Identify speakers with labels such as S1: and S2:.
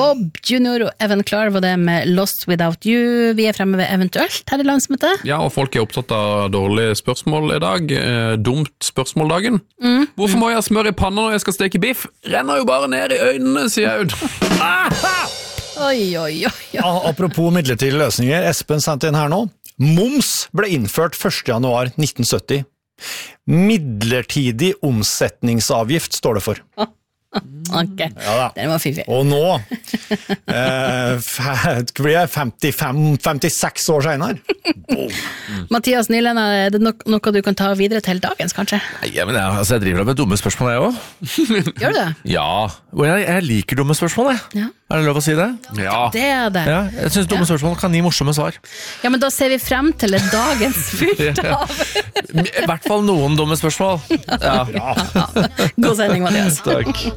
S1: Bob Junior og Evan Clark var det med Lost Without You. Vi fremme ved eventuelt her i landsmøtet.
S2: Ja, og folk opptatt av dårlige spørsmål i dag. Dumt spørsmåldagen. Hvorfor må jeg ha smør i panna når jeg skal steke biff? Renner jo bare ned i øynene, sier Aud.
S1: Oi.
S3: Apropos midlertidige løsninger, Espen sendte inn her nå. Moms ble innført 1. januar 1970. Midlertidig omsetningsavgift står det for.
S1: Ok,
S3: Ja,
S1: den var fiffig.
S3: Og nå blir jeg 56 år senere.
S1: Mathias Nylund, er det noe du kan ta videre til dagens, kanskje?
S4: Ja, men jeg driver med dumme spørsmål, jeg også.
S1: Gjør du det?
S4: Ja, og jeg liker dumme spørsmål, jeg.
S1: Ja.
S4: Er det lov å si det?
S2: Ja.
S1: Det er det.
S4: Ja, jeg synes dumme spørsmål kan gi morsomme svar.
S1: Ja, men da ser vi frem til dagens fyrt av.
S4: I hvert fall noen dumme spørsmål. Ja.
S1: God sending, Mathias.
S4: Takk.